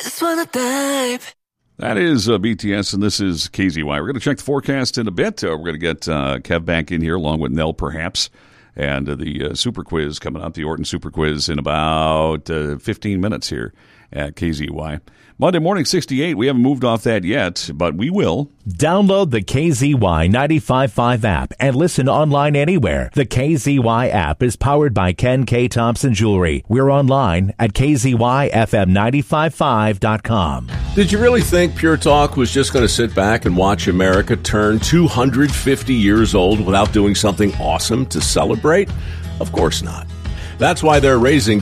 just wanna dive. That is BTS, and this is KZY. We're going to check the forecast in a bit. We're going to get Kev back in here, along with Nell, perhaps, and the Super Quiz coming up, the Orton Super Quiz, in about 15 minutes here at KZY. Monday morning, 68. We haven't moved off that yet, but we will. Download the KZY 95.5 app and listen online anywhere. The KZY app is powered by Ken K. Thompson Jewelry. We're online at KZYFM955.com. Did you really think Pure Talk was just going to sit back and watch America turn 250 years old without doing something awesome to celebrate? Of course not. That's why they're raising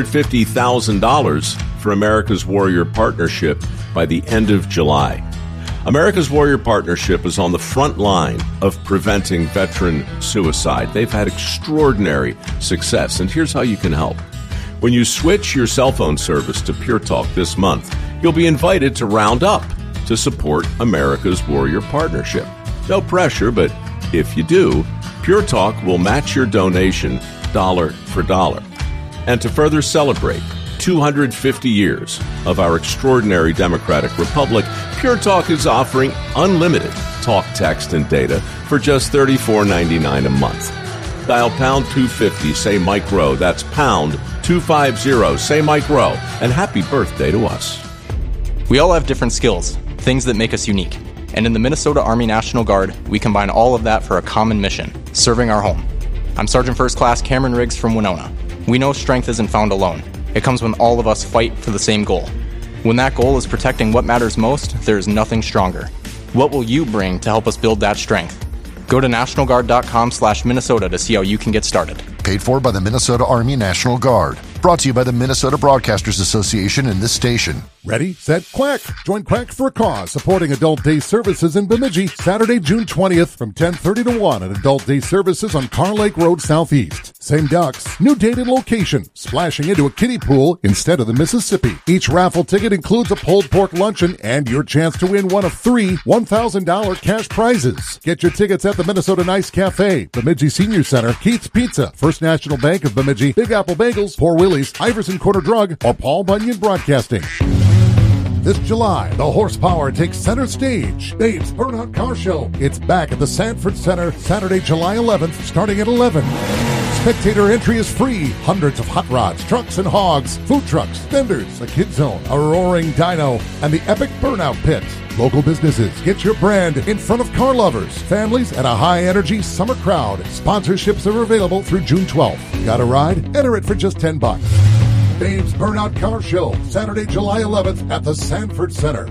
$250,000 for America's Warrior Partnership by the end of July. America's Warrior Partnership is on the front line of preventing veteran suicide. They've had extraordinary success, and here's how you can help. When you switch your cell phone service to Pure Talk this month, you'll be invited to round up to support America's Warrior Partnership. No pressure, but if you do, Pure Talk will match your donation dollar for dollar. And to further celebrate 250 years of our extraordinary democratic republic, Pure Talk is offering unlimited talk, text, and data for just $34.99 a month. Dial pound 250, say Mike Rowe. That's pound 250, say Mike Rowe. And happy birthday to us. We all have different skills, things that make us unique. And in the Minnesota Army National Guard, we combine all of that for a common mission, serving our home. I'm Sergeant First Class Cameron Riggs from Winona. We know strength isn't found alone. It comes when all of us fight for the same goal. When that goal is protecting what matters most, there is nothing stronger. What will you bring to help us build that strength? Go to nationalguard.com/Minnesota to see how you can get started. Paid for by the Minnesota Army National Guard. Brought to you by the Minnesota Broadcasters Association and this station. Ready, set, quack. Join Quack for a Cause, supporting Adult Day Services in Bemidji, Saturday, June 20th from 10:30 to 1 at Adult Day Services on Car Lake Road Southeast. Same ducks, new date and location, splashing into a kiddie pool instead of the Mississippi. Each raffle ticket includes a pulled pork luncheon and your chance to win one of 3 $1,000 cash prizes. Get your tickets at the Minnesota Nice Cafe, Bemidji Senior Center, Keith's Pizza, First National Bank of Bemidji, Big Apple Bagels, Poor Willie's, Iverson Quarter Drug, or Paul Bunyan Broadcasting. This July, the horsepower takes center stage. Dave's Burnout Car Show. It's back at the Sanford Center, Saturday, July 11th, starting at 11. Spectator entry is free. Hundreds of hot rods, trucks, and hogs, food trucks, vendors, a kid zone, a roaring dyno, and the epic Burnout Pit. Local businesses, get your brand in front of car lovers, families, and a high-energy summer crowd. Sponsorships are available through June 12th. Got a ride? Enter it for just $10. Dave's Burnout Car Show, Saturday, July 11th at the Sanford Center.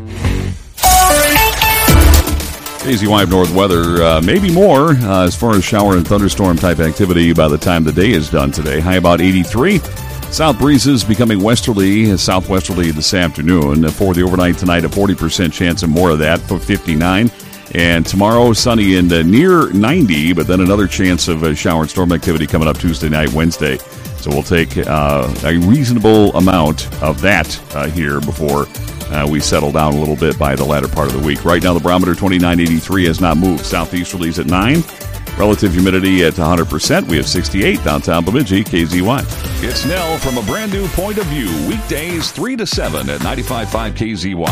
KZY of North weather, maybe more as far as shower and thunderstorm type activity by the time the day is done today. High about 83. South breezes becoming westerly, southwesterly this afternoon. For the overnight tonight, a 40% chance of more of that for 59. And tomorrow, sunny and near 90, but then another chance of shower and storm activity coming up Tuesday night, Wednesday. So we'll take a reasonable amount of that here before we settle down a little bit by the latter part of the week. Right now, the barometer 2983 has not moved. Southeasterlies at 9. Relative humidity at 100%. We have 68 downtown Bemidji, KZY. It's Nell from a brand new point of view. Weekdays 3 to 7 at 95.5 KZY.